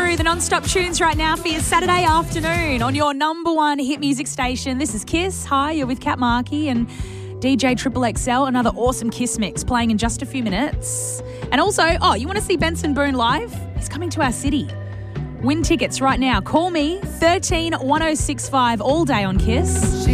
through the non-stop tunes right now for your Saturday afternoon on your number one hit music station. This is Kiss. Hi, you're with Kat Markey and DJ Triple XL. Another awesome Kiss mix playing in just a few minutes. And also, you want to see Benson Boone live? He's coming to our city. Win tickets right now. Call me 13 1065 all day on Kiss.